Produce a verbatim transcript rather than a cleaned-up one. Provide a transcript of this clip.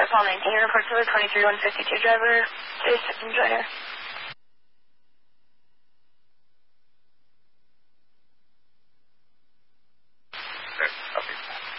call nineteen, report to the twenty-three one fifty-two driver, today's second driver.